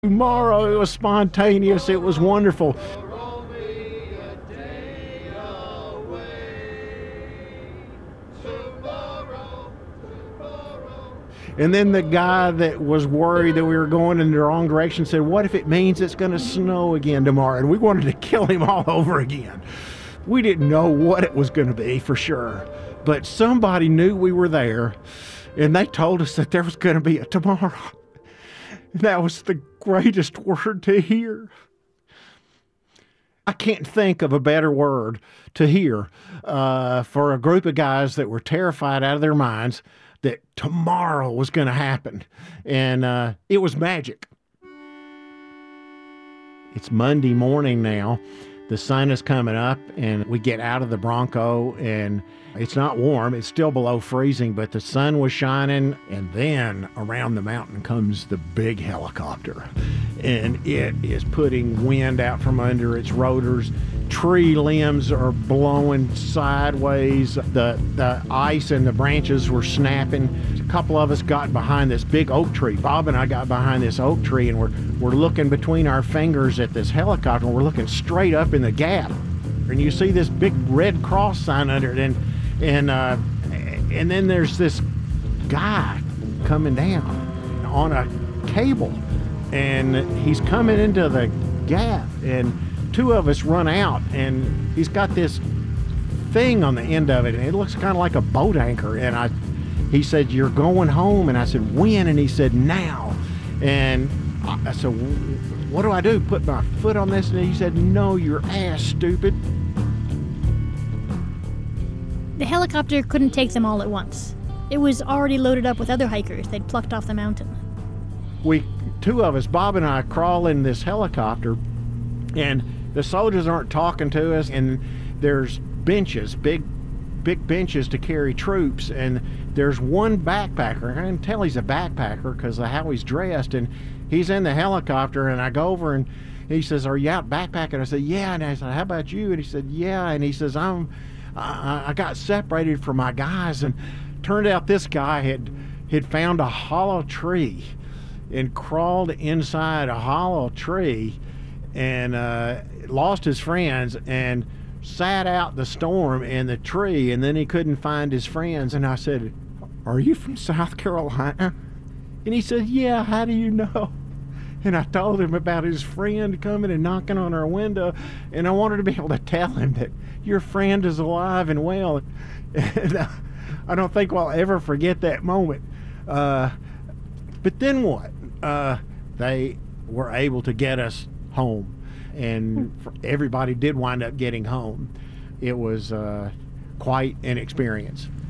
Tomorrow, it was spontaneous. It was wonderful. And then the guy that was worried that we were going in the wrong direction said, "What if it means it's going to snow again tomorrow?" And we wanted to kill him all over again. We didn't know what it was going to be for sure, but somebody knew we were there, and they told us that there was going to be a tomorrow. That was the greatest word to hear. I can't think of a better word to hear for a group of guys that were terrified out of their minds that tomorrow was going to happen. And it was magic. It's Monday morning now. The sun is coming up, and we get out of the Bronco, and it's not warm. It's still below freezing, but the sun was shining, and then around the mountain comes the big helicopter, and it is putting wind out from under its rotors. Tree limbs are blowing sideways. The ice and the branches were snapping. A couple of us got behind this big oak tree. Bob and I got behind this oak tree, and we're looking between our fingers at this helicopter, and we're looking straight up in the gap. And you see this big red cross sign under it, and then there's this guy coming down on a cable, and he's coming into the gap, and two of us run out, and he's got this thing on the end of it, and it looks kind of like a boat anchor. And he said, "You're going home." And I said, "When?" And he said, "Now." And I said, "What do I do? Put my foot on this?" And he said, "No, your ass, stupid." The helicopter couldn't take them all at once. It was already loaded up with other hikers they'd plucked off the mountain. Two of us, Bob and I, crawl in this helicopter, and the soldiers aren't talking to us, and there's benches, big benches to carry troops, and there's one backpacker. I can tell he's a backpacker because of how he's dressed, and he's in the helicopter, and I go over, and he says, "Are you out backpacking?" I said, "Yeah." And I said, "How about you?" And he said, "Yeah." And he says, I got separated from my guys, and turned out this guy had found a hollow tree and crawled inside a hollow tree, and lost his friends, and sat out the storm in the tree, and then he couldn't find his friends. And I said, "Are you from South Carolina?" And he said, "Yeah, how do you know?" And I told him about his friend coming and knocking on our window, and I wanted to be able to tell him that your friend is alive and well. And I don't think we'll ever forget that moment. But then what? They were able to get us home, and everybody did wind up getting home. It was quite an experience.